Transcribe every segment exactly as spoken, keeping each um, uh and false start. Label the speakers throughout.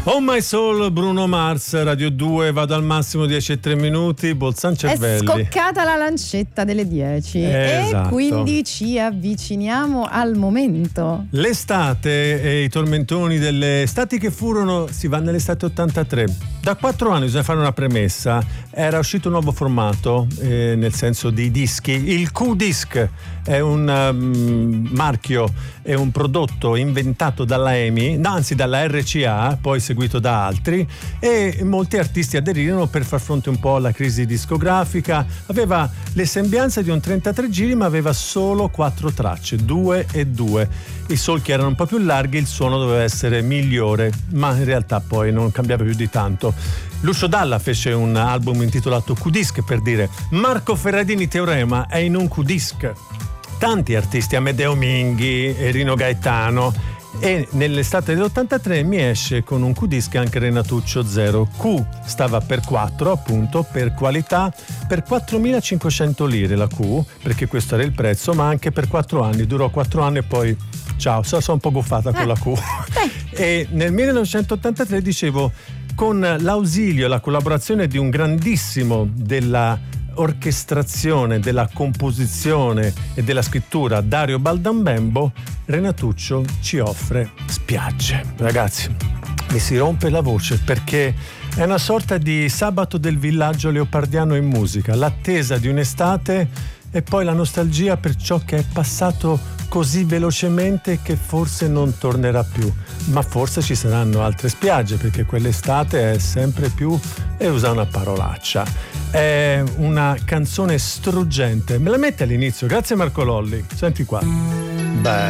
Speaker 1: Oh My Soul, Bruno Mars, Radio due, vado al massimo dieci e tre minuti, Bolzan Cervelli.
Speaker 2: È scoccata la lancetta delle dieci
Speaker 1: Esatto.
Speaker 2: E quindi ci avviciniamo al momento.
Speaker 1: L'estate e i tormentoni delle estati che furono, si va nell'estate ottantatré. Da quattro anni bisogna fare una premessa, era uscito un nuovo formato, eh, nel senso di dischi, il Q-Disc è un um, marchio, è un prodotto inventato dalla EMI, no, anzi dalla R C A, poi seguito da altri, e molti artisti aderirono per far fronte un po' alla crisi discografica. Aveva le sembianze di un trentatré giri, ma aveva solo quattro tracce, due e due. I solchi erano un po' più larghi, il suono doveva essere migliore, ma in realtà poi non cambiava più di tanto. Lucio Dalla fece un album intitolato Q-Disc per dire Marco Ferradini Teorema è in un Q-Disc. Tanti artisti, Amedeo Minghi e Rino Gaetano, e nell'estate dell'ottantatré mi esce con un Q-Disc anche Renatuccio Zero. Q stava per quattro, appunto, per qualità, per quattromilacinquecento lire la Q, perché questo era il prezzo, ma anche per quattro anni, durò quattro anni e poi ciao, sono un po' goffata con la Q. E nel millenovecentottantatré, dicevo, con l'ausilio e la collaborazione di un grandissimo della orchestrazione, della composizione e della scrittura, Dario Baldambembo, Renatuccio ci offre Spiagge. Ragazzi, mi si rompe la voce perché è una sorta di sabato del villaggio leopardiano in musica, l'attesa di un'estate e poi la nostalgia per ciò che è passato così velocemente che forse non tornerà più, ma forse ci saranno altre spiagge, perché quell'estate è sempre più, e usa una parolaccia. È una canzone struggente, me la mette all'inizio, grazie Marco Lolli, senti qua. Beh,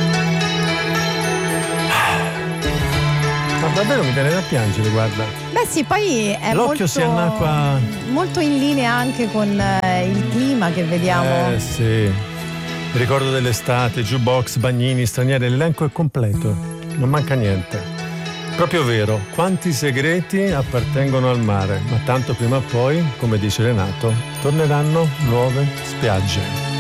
Speaker 1: ma davvero mi viene da piangere, guarda.
Speaker 2: Beh sì, poi è
Speaker 1: l'occhio
Speaker 2: molto,
Speaker 1: si annacqua,
Speaker 2: molto in linea anche con eh, il clima che vediamo.
Speaker 1: Eh sì, ricordo dell'estate, jukebox, bagnini, stranieri, l'elenco è completo, non manca niente. Proprio vero, quanti segreti appartengono al mare, ma tanto prima o poi, come dice Renato, torneranno nuove spiagge.